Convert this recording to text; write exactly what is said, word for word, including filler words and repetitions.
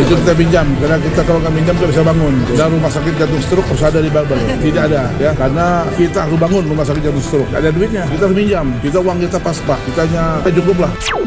Itu kita pinjam, karena kita kalau nggak pinjam kita bisa bangun. Dan rumah sakit jantung stroke harus ada di Babel. Tidak ada, ya, karena kita harus bangun rumah sakit jantung stroke. Ada duitnya, kita harus pinjam. Kita uang kita pas-pas, kita hanya cukup lah.